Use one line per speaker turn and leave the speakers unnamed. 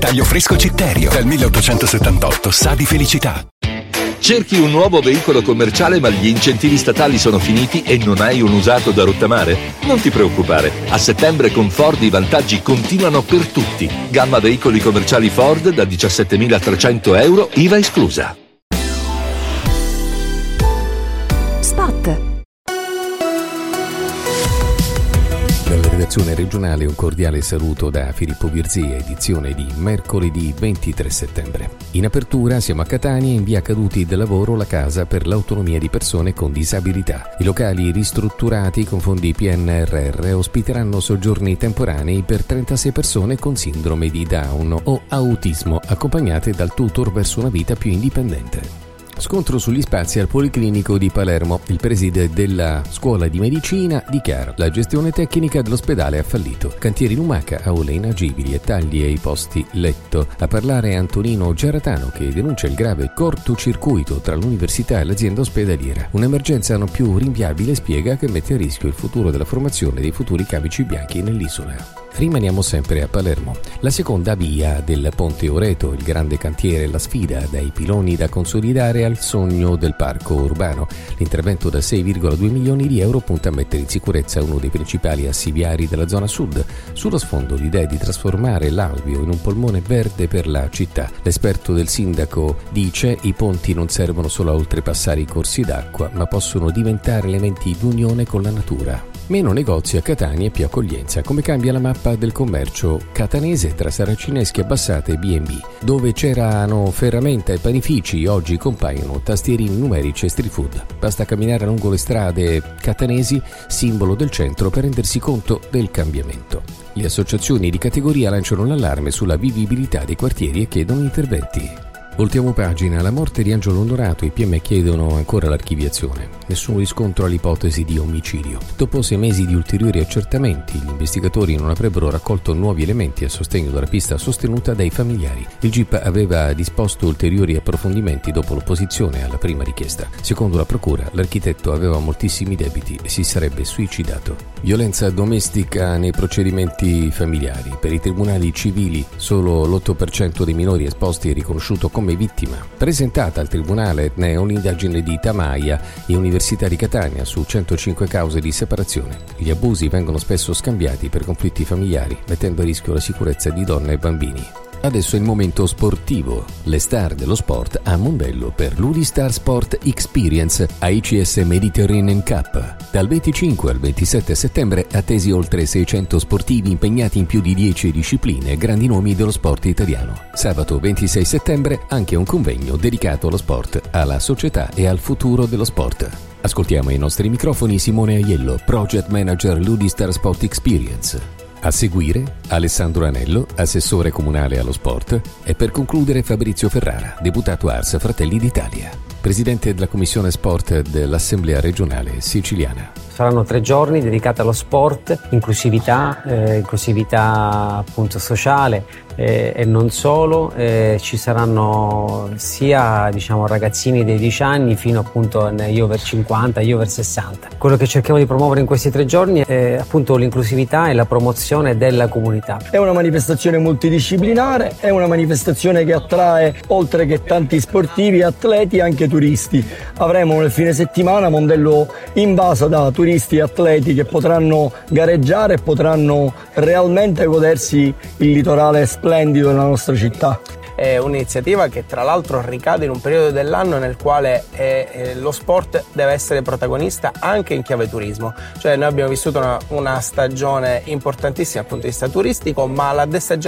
Taglio fresco Citterio, dal 1878 sa di felicità.
Cerchi un nuovo veicolo commerciale ma gli incentivi statali sono finiti e non hai un usato da rottamare? Non ti preoccupare, a settembre con Ford i vantaggi continuano per tutti. Gamma veicoli commerciali Ford da 17.300 euro, IVA esclusa.
Spot.
Dalla redazione regionale un cordiale saluto da Filippo Virzia, edizione di mercoledì 23 settembre. In apertura siamo a Catania, in via Caduti del Lavoro, la casa per l'autonomia di persone con disabilità. I locali ristrutturati con fondi PNRR ospiteranno soggiorni temporanei per 36 persone con sindrome di Down o autismo, accompagnate dal tutor verso una vita più indipendente. Scontro sugli spazi al Policlinico di Palermo. Il preside della scuola di medicina dichiara: la gestione tecnica dell'ospedale ha fallito. Cantieri lumaca, aule inagibili e tagli ai posti letto. A parlare Antonino Giaratano, che denuncia il grave cortocircuito tra l'università e l'azienda ospedaliera. Un'emergenza non più rinviabile, spiega, che mette a rischio il futuro della formazione dei futuri camici bianchi nell'isola. Rimaniamo sempre a Palermo. La seconda via del Ponte Oreto, il grande cantiere, la sfida dai piloni da consolidare al sogno del parco urbano. L'intervento da 6,2 milioni di euro punta a mettere in sicurezza uno dei principali assi viari della zona sud. Sullo sfondo l'idea di trasformare l'Alvio in un polmone verde per la città. L'esperto del sindaco dice: i ponti non servono solo a oltrepassare i corsi d'acqua, ma possono diventare elementi di unione con la natura. Meno negozi a Catania e più accoglienza. Come cambia la mappa del commercio catanese tra saracinesche, abbassate e B&B? Dove c'erano ferramenta e panifici, oggi compaiono tastierini numerici e street food. Basta camminare lungo le strade catanesi, simbolo del centro, per rendersi conto del cambiamento. Le associazioni di categoria lanciano l'allarme sulla vivibilità dei quartieri e chiedono interventi. Voltiamo pagina. La morte di Angelo Onorato, i PM chiedono ancora l'archiviazione. Nessun riscontro all'ipotesi di omicidio. Dopo 6 mesi di ulteriori accertamenti, gli investigatori non avrebbero raccolto nuovi elementi a sostegno della pista sostenuta dai familiari. Il GIP aveva disposto ulteriori approfondimenti dopo l'opposizione alla prima richiesta. Secondo la procura, l'architetto aveva moltissimi debiti e si sarebbe suicidato. Violenza domestica nei procedimenti familiari. Per i tribunali civili solo l'8% dei minori esposti è riconosciuto come vittima. Presentata al tribunale etneo un'indagine di Tamaia e Università di Catania su 105 cause di separazione. Gli abusi vengono spesso scambiati per conflitti familiari, mettendo a rischio la sicurezza di donne e bambini. Adesso è il momento sportivo. Le star dello sport a Mondello per l'Unistar Sport Experience AICS Mediterranean Cup. Dal 25 al 27 settembre attesi oltre 600 sportivi impegnati in più di 10 discipline e grandi nomi dello sport italiano. Sabato 26 settembre anche un convegno dedicato allo sport, alla società e al futuro dello sport. Ascoltiamo ai nostri microfoni Simone Aiello, Project Manager l'Unistar Sport Experience. A seguire Alessandro Anello, assessore comunale allo sport, e per concludere Fabrizio Ferrara, deputato Ars Fratelli d'Italia, presidente della Commissione Sport dell'Assemblea regionale siciliana.
Saranno 3 giorni dedicati allo sport, inclusività appunto sociale e non solo. Ci saranno sia ragazzini dei 10 anni fino appunto agli over 50, agli over 60. Quello che cerchiamo di promuovere in questi 3 giorni è appunto l'inclusività e la promozione della comunità.
È una manifestazione multidisciplinare, è una manifestazione che attrae, oltre che tanti sportivi, atleti, anche turisti. Avremo nel fine settimana Mondello invaso da turisti e atleti che potranno gareggiare e potranno realmente godersi il litorale splendido della nostra città.
È un'iniziativa che tra l'altro ricade in un periodo dell'anno nel quale lo sport deve essere protagonista anche in chiave turismo. Cioè noi abbiamo vissuto una stagione importantissima dal punto di vista turistico, ma la destagionalità